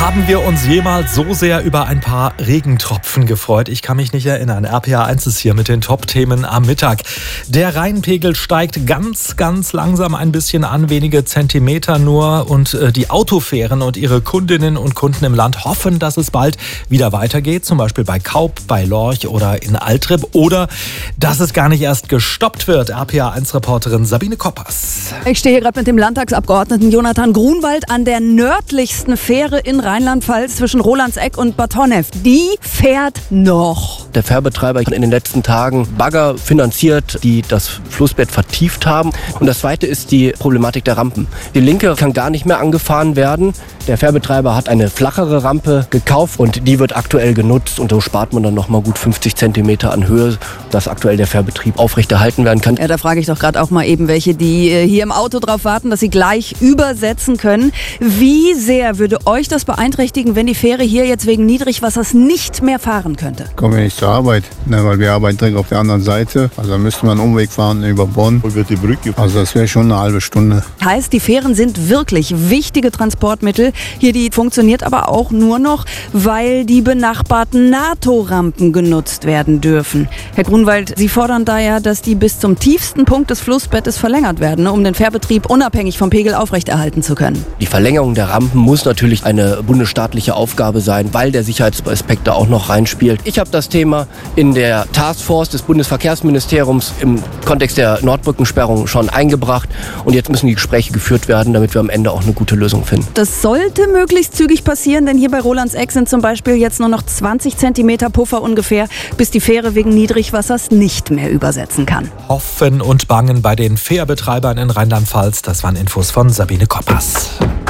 Haben wir uns jemals so sehr über ein paar Regentropfen gefreut? Ich kann mich nicht erinnern. RPA 1 ist hier mit den Top-Themen am Mittag. Der Rheinpegel steigt ganz langsam ein bisschen an, wenige Zentimeter nur. Und die Autofähren und ihre Kundinnen und Kunden im Land hoffen, dass es bald wieder weitergeht. Zum Beispiel bei Kaup, bei Lorch oder in Altrib. Oder dass es gar nicht erst gestoppt wird. RPA 1-Reporterin Sabine Koppers. Ich stehe hier gerade mit dem Landtagsabgeordneten Jonathan Grunwald an der nördlichsten Fähre in Rheinland-Pfalz zwischen Rolandseck und Bad Honnef. Die fährt noch. Der Fährbetreiber hat in den letzten Tagen Bagger finanziert, die das Flussbett vertieft haben. Und das Zweite ist die Problematik der Rampen. Die linke kann gar nicht mehr angefahren werden. Der Fährbetreiber hat eine flachere Rampe gekauft und die wird aktuell genutzt. Und so spart man dann nochmal gut 50 Zentimeter an Höhe, dass aktuell der Fährbetrieb aufrechterhalten werden kann. Ja, da frage ich doch gerade auch mal eben welche, die hier im Auto drauf warten, dass sie gleich übersetzen können. Wie sehr würde euch das beeinträchtigen, wenn die Fähre hier jetzt wegen Niedrigwassers nicht mehr fahren könnte? Kommen wir nicht zur Arbeit, weil wir arbeiten direkt auf der anderen Seite. Also da müsste man einen Umweg fahren über Bonn. Wo wird die Brücke? Also das wäre schon eine halbe Stunde. Heißt, die Fähren sind wirklich wichtige Transportmittel. Hier, die funktioniert aber auch nur noch, weil die benachbarten NATO-Rampen genutzt werden dürfen. Herr Grunwald, Sie fordern da ja, dass die bis zum tiefsten Punkt des Flussbettes verlängert werden, um den Fährbetrieb unabhängig vom Pegel aufrechterhalten zu können. Die Verlängerung der Rampen muss natürlich eine bundesstaatliche Aufgabe sein, weil der Sicherheitsaspekt da auch noch reinspielt. Ich habe das Thema in der Taskforce des Bundesverkehrsministeriums im Kontext der Nordbrückensperrung schon eingebracht. Und jetzt müssen die Gespräche geführt werden, damit wir am Ende auch eine gute Lösung finden. Das sollte möglichst zügig passieren, denn hier bei Rolandseck sind zum Beispiel jetzt nur noch 20 Zentimeter Puffer ungefähr, bis die Fähre wegen Niedrigwassers nicht mehr übersetzen kann. Hoffen und bangen bei den Fährbetreibern in Rheinland-Pfalz. Das waren Infos von Sabine Koppers.